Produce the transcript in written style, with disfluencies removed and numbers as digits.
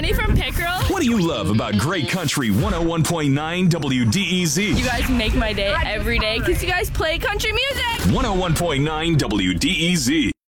Jenny from Pickerel. What do you love about Great Country 101.9 WDEZ? You guys make my day every day because you guys play country music. 101.9 WDEZ.